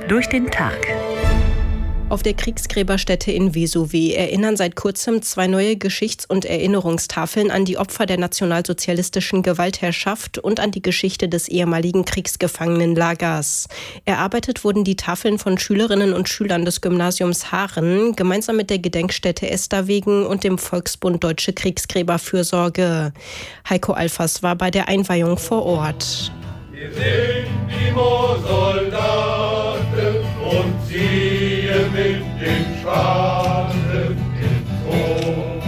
durch den Tag. Auf der Kriegsgräberstätte in Vesowe erinnern seit kurzem 2 neue Geschichts- und Erinnerungstafeln an die Opfer der nationalsozialistischen Gewaltherrschaft und an die Geschichte des ehemaligen Kriegsgefangenenlagers. Erarbeitet wurden die Tafeln von Schülerinnen und Schülern des Gymnasiums Haaren gemeinsam mit der Gedenkstätte Esterwegen und dem Volksbund Deutsche Kriegsgräberfürsorge. Heiko Alfers war bei der Einweihung vor Ort. Wir sind die Moorsoldaten und ziehen mit den Schwanen ins Tod.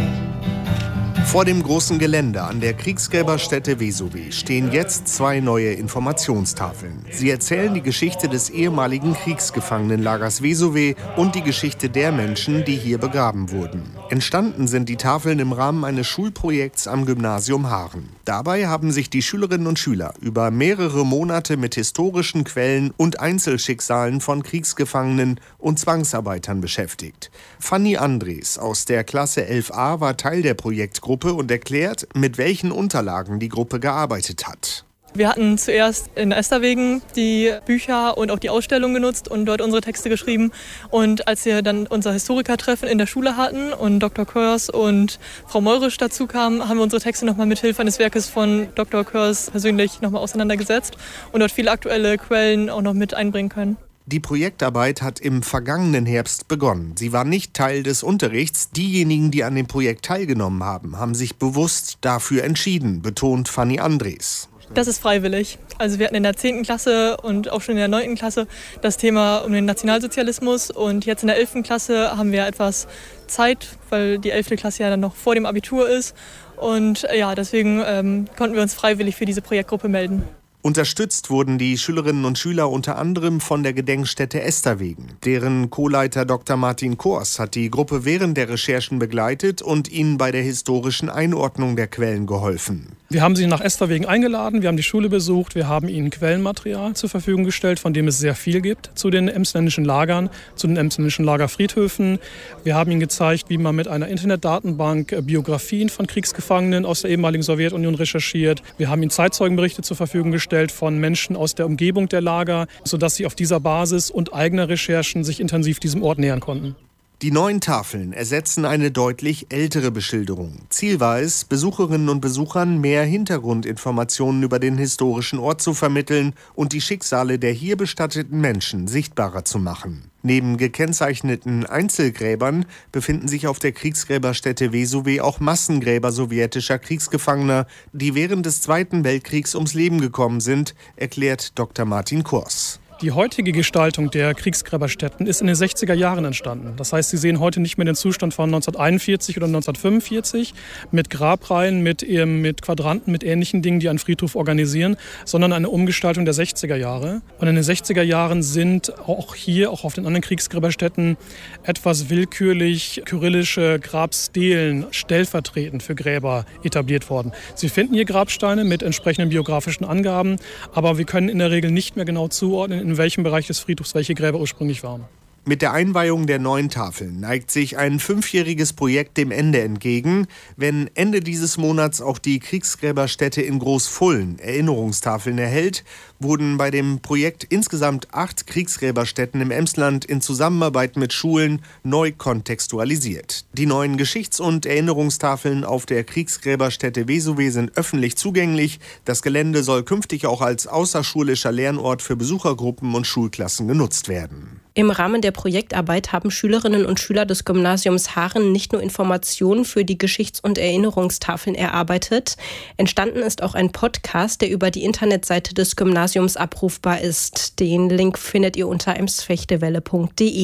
Vor dem großen Gelände an der Kriegsgräberstätte Vesowe stehen jetzt 2 neue Informationstafeln. Sie erzählen die Geschichte des ehemaligen Kriegsgefangenenlagers Vesowe und die Geschichte der Menschen, die hier begraben wurden. Entstanden sind die Tafeln im Rahmen eines Schulprojekts am Gymnasium Haaren. Dabei haben sich die Schülerinnen und Schüler über mehrere Monate mit historischen Quellen und Einzelschicksalen von Kriegsgefangenen und Zwangsarbeitern beschäftigt. Fanny Andres aus der Klasse 11a war Teil der Projektgruppe und erklärt, mit welchen Unterlagen die Gruppe gearbeitet hat. Wir hatten zuerst in Esterwegen die Bücher und auch die Ausstellung genutzt und dort unsere Texte geschrieben. Und als wir dann unser Historikertreffen in der Schule hatten und Dr. Körs und Frau Meurisch dazu kamen, haben wir unsere Texte nochmal mit Hilfe eines Werkes von Dr. Körs persönlich nochmal auseinandergesetzt und dort viele aktuelle Quellen auch noch mit einbringen können. Die Projektarbeit hat im vergangenen Herbst begonnen. Sie war nicht Teil des Unterrichts. Diejenigen, die an dem Projekt teilgenommen haben, haben sich bewusst dafür entschieden, betont Fanny Andres. Das ist freiwillig. Also wir hatten in der 10. Klasse und auch schon in der 9. Klasse das Thema um den Nationalsozialismus. Und jetzt in der 11. Klasse haben wir etwas Zeit, weil die 11. Klasse ja dann noch vor dem Abitur ist. Und ja, deswegen konnten wir uns freiwillig für diese Projektgruppe melden. Unterstützt wurden die Schülerinnen und Schüler unter anderem von der Gedenkstätte Esterwegen. Deren Co-Leiter Dr. Martin Kors hat die Gruppe während der Recherchen begleitet und ihnen bei der historischen Einordnung der Quellen geholfen. Wir haben sie nach Esterwegen eingeladen, wir haben die Schule besucht, wir haben ihnen Quellenmaterial zur Verfügung gestellt, von dem es sehr viel gibt zu den emsländischen Lagern, zu den emsländischen Lagerfriedhöfen. Wir haben ihnen gezeigt, wie man mit einer Internetdatenbank Biografien von Kriegsgefangenen aus der ehemaligen Sowjetunion recherchiert. Wir haben ihnen Zeitzeugenberichte zur Verfügung gestellt von Menschen aus der Umgebung der Lager, sodass sie auf dieser Basis und eigener Recherchen sich intensiv diesem Ort nähern konnten. Die neuen Tafeln ersetzen eine deutlich ältere Beschilderung. Ziel war es, Besucherinnen und Besuchern mehr Hintergrundinformationen über den historischen Ort zu vermitteln und die Schicksale der hier bestatteten Menschen sichtbarer zu machen. Neben gekennzeichneten Einzelgräbern befinden sich auf der Kriegsgräberstätte Vesowe auch Massengräber sowjetischer Kriegsgefangener, die während des Zweiten Weltkriegs ums Leben gekommen sind, erklärt Dr. Martin Kors. Die heutige Gestaltung der Kriegsgräberstätten ist in den 60er Jahren entstanden. Das heißt, Sie sehen heute nicht mehr den Zustand von 1941 oder 1945 mit Grabreihen, mit Quadranten, mit ähnlichen Dingen, die einen Friedhof organisieren, sondern eine Umgestaltung der 60er Jahre. Und in den 60er Jahren sind auch hier, auch auf den anderen Kriegsgräberstätten, etwas willkürlich kyrillische Grabstelen stellvertretend für Gräber etabliert worden. Sie finden hier Grabsteine mit entsprechenden biografischen Angaben, aber wir können in der Regel nicht mehr genau zuordnen, in welchem Bereich des Friedhofs welche Gräber ursprünglich waren. Mit der Einweihung der neuen Tafeln neigt sich ein 5-jähriges Projekt dem Ende entgegen. Wenn Ende dieses Monats auch die Kriegsgräberstätte in Großfullen Erinnerungstafeln erhält, wurden bei dem Projekt insgesamt 8 Kriegsgräberstätten im Emsland in Zusammenarbeit mit Schulen neu kontextualisiert. Die neuen Geschichts- und Erinnerungstafeln auf der Kriegsgräberstätte Vesowe sind öffentlich zugänglich. Das Gelände soll künftig auch als außerschulischer Lernort für Besuchergruppen und Schulklassen genutzt werden. Im Rahmen der Projektarbeit haben Schülerinnen und Schüler des Gymnasiums Haaren nicht nur Informationen für die Geschichts- und Erinnerungstafeln erarbeitet. Entstanden ist auch ein Podcast, der über die Internetseite des Gymnasiums abrufbar ist. Den Link findet ihr unter emsfechtewelle.de.